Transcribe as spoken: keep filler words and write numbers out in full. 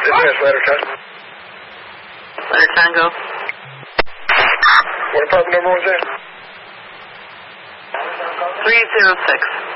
Dismiss, letter ten. Letter ten, go. What apartment number was that? three zero six.